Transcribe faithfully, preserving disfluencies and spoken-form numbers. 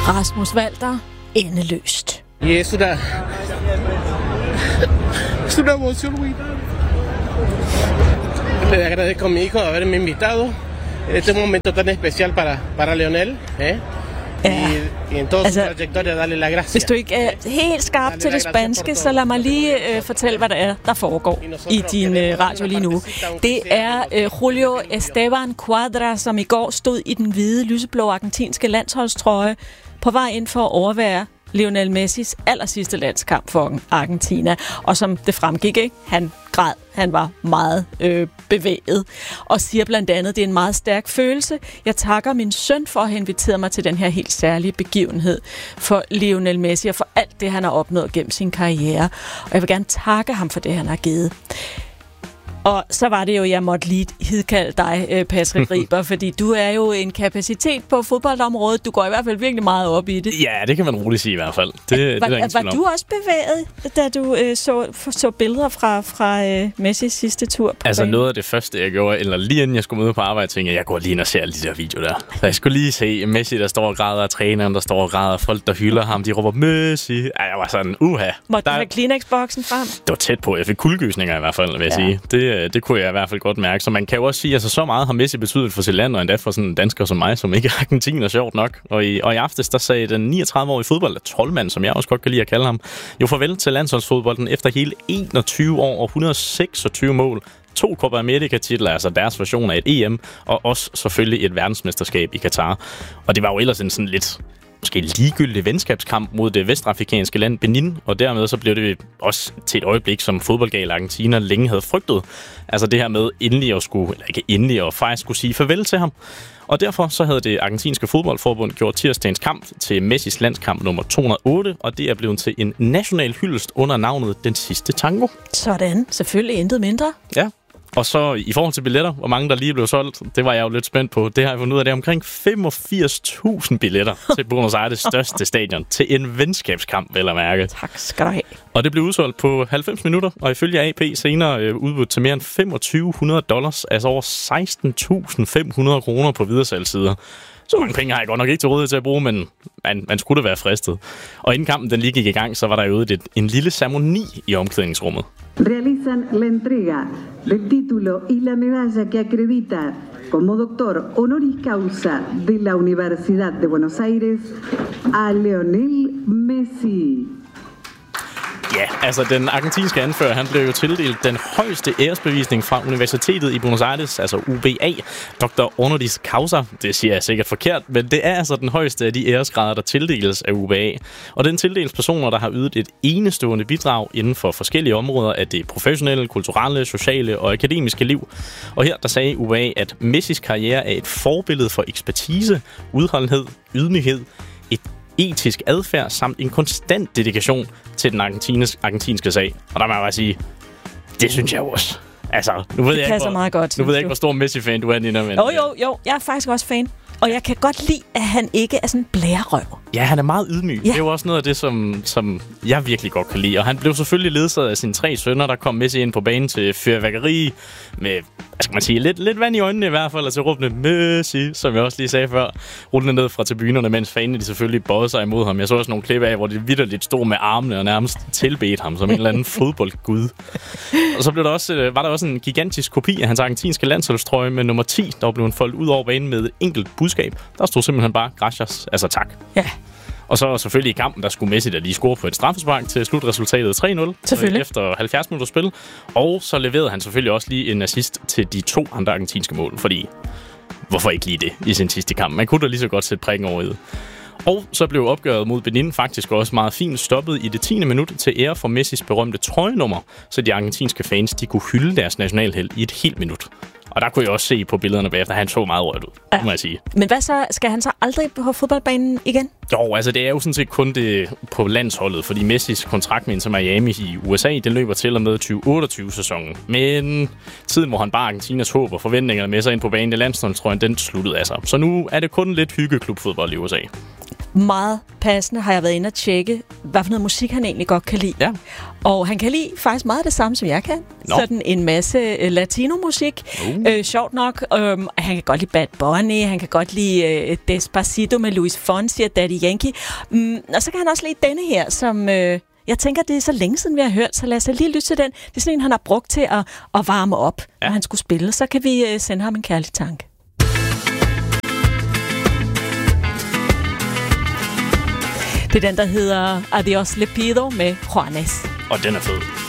Rasmus Walter, endeløst. Y es una, es una emoción muy grande. Le agradezco a mi hijo haberme invitado en este momento tan especial para, para Lionel, ¿eh? Ja. Y, y en toda Altså, su trayectoria, dale la gracia. Hvis du ikke er helt skarp til det spanske, så lad mig lige øh, fortælle, hvad der er, der foregår i din øh, radio lige nu. Det er øh, Julio Esteban Cuadra, som i går stod i den hvide, lyseblå argentinske landsholdstrøje på vej ind for at overvære Lionel Messis allersidste landskamp for Argentina. Og som det fremgik, ikke? Han græd. Han var meget øh, bevæget. Og siger blandt andet, det er en meget stærk følelse. Jeg takker min søn for at have inviteret mig til den her helt særlige begivenhed for Lionel Messi og for alt det, han har opnået gennem sin karriere. Og jeg vil gerne takke ham for det, han har givet. Og så var det jo, jeg måtte lige hidkalde dig, Patrick Riber, fordi du er jo en kapacitet på fodboldområdet. Du går i hvert fald virkelig meget op i det. Ja, det kan man roligt sige i hvert fald. Det, var det er var du også bevæget, da du øh, så, så billeder fra, fra øh, Messis sidste tur på Altså banen? noget af det første, jeg gjorde, eller lige inden jeg skulle møde på arbejde, tænkte jeg, jeg går lige ind og ser alle de der videoer der. Så jeg skulle lige se Messi, der står og græder, træneren, der står og græder, folk, der hylder ham, de råber Messi. Ej, jeg var sådan, uha. Måtte der... du have Kleenex-boksen frem? Det var tæt på. Jeg fik kuldegysninger i hvert fald, vil jeg ja. sige. Det, det kunne jeg i hvert fald godt mærke. Så man kan jo også sige, at altså, så meget har Messi betydet for sit land, og endda for sådan en dansker som mig, som ikke er argentiner, sjovt nok. Og i, og i aftes, der sagde den niogtredive-årige fodbold, troldmand, som jeg også godt kan lide at kalde ham, jo farvel til landsholdsfodbolden efter hele enogtyve år og et hundrede og seksogtyve mål. To Copa America-titler, altså deres version af et E M, og også selvfølgelig et verdensmesterskab i Katar. Og det var jo ellers en sådan lidt måske ligegyldig venskabskamp mod det vestafrikanske land Benin, og dermed så blev det også til et øjeblik, som fodboldgale Argentina længe havde frygtet. Altså det her med endelig at skulle, eller ikke endelig, og faktisk skulle sige farvel til ham. Og derfor så havde det argentinske fodboldforbund gjort tirsdagens kamp til Messis landskamp nummer to hundrede og otte, og det er blevet til en national hyldest under navnet Den Sidste Tango. Sådan, selvfølgelig intet mindre. Ja. Og så i forhold til billetter, hvor mange der lige blev solgt, det var jeg jo lidt spændt på. Det har jeg fundet ud af, det er omkring femogfirs tusind billetter til Buenos Aires største stadion. Til en venskabskamp, vel at mærke. Tak skal du have. Og det blev udsolgt på halvfems minutter, og ifølge A P senere øh, udbudt til mere end femogtyve hundrede dollars, altså over seksten tusind fem hundrede kroner på videresalgssider. Så mange penge har jeg godt nok ikke til rådighed til at bruge, men man, man skulle da være fristet. Og inden kampen den lige gik i gang, så var der jo et, en lille ceremoni i omklædningsrummet. Realizan la entrega del título y la medalla que acredita como doctor honoris causa de la Universidad de Buenos Aires a Lionel Messi. Ja, altså den argentinske anfører, han blev jo tildelt den højeste æresbevisning fra Universitetet i Buenos Aires, altså U B A, doktor honoris causa. Det siger jeg sikkert forkert, men det er altså den højeste af de æresgrader, der tildeles af U B A. Og den tildeles personer, der har ydet et enestående bidrag inden for forskellige områder af det professionelle, kulturelle, sociale og akademiske liv. Og her der sagde U B A, at Messis karriere er et forbillede for ekspertise, udholdenhed, ydmyghed, et etisk adfærd samt en konstant dedikation til den argentinske sag. Og der må jeg bare sige, det synes jeg også. Altså, nu ved det jeg passer ikke, hvor, meget godt. Nu ved jeg ikke, hvor stor Messi-fan du er, Nina. Men, jo, jo, jo. Jeg er faktisk også fan. Og jeg kan godt lide, at han ikke er sådan en blærerøv. Ja, han er meget ydmyg. Ja. Det er jo også noget af det, som, som jeg virkelig godt kan lide. Og han blev selvfølgelig ledsaget af sine tre sønner, der kom Messi ind på banen til fyrværkeri med, hvad skal man sige, lidt, lidt vand i øjnene i hvert fald, og til råbende Messi, som jeg også lige sagde før, rullende ned fra tribunerne, mens fanene de selvfølgelig bøjede sig imod ham. Jeg så også nogle klip af, hvor de vitterligt stod med armene og nærmest tilbedte ham som en eller anden fodboldgud. Og så blev der også, var der også en gigantisk kopi af hans argentinske landsholdstrøje med nummer ti, der blev foldet ud over banen med et enkelt budskab. Der stod simpelthen bare gracias, altså tak. Ja. Og så selvfølgelig i kampen, der skulle Messi da lige score på et straffespark til slutresultatet tre nul efter halvfjerds minutter spil. Og så leverede han selvfølgelig også lige en assist til de to andre argentinske mål, fordi hvorfor ikke lige det i sin sidste kamp? Man kunne da lige så godt sætte prikken over i det. Og så blev opgøret mod Benin faktisk også meget fint stoppet i det tiende minut til ære for Messis berømte trøjenummer, så de argentinske fans de kunne hylde deres nationalhelt i et helt minut. Og der kunne jeg også se på billederne bagefter, at han så meget rørt ud, ja. Må jeg sige. Men hvad så? Skal han så aldrig på fodboldbanen igen? Jo, altså det er jo sådan set kun det på landsholdet, fordi Messis kontrakt med Inter Miami i U S A, den løber til og med tyve otteogtyve-sæsonen. Men tiden, hvor han bare Argentinas håb og forventninger med sig ind på banen i landsholdstrøjen, den sluttede altså. Så nu er det kun lidt hyggeklubfodbold i U S A. Meget passende har jeg været inde og tjekke, hvad for noget musik han egentlig godt kan lide. Ja. Og han kan lide faktisk meget det samme, som jeg kan. Nå. Sådan en masse uh, latino-musik. Uh. Øh, sjovt nok. Um, han kan godt lide Bad Bunny, han kan godt lide uh, Despacito med Luis Fonsi og Daddy Yankee. Um, og så kan han også lide denne her, som... Uh, jeg tænker, det er så længe siden, vi har hørt, så lad os lige lytte til den. Det er sådan en, han har brugt til at, at varme op, ja. Når han skulle spille. Så kan vi uh, sende ham en kærlig tanke. Det er den, der hedder Adios Le Pido med Juanes. Og den er fed.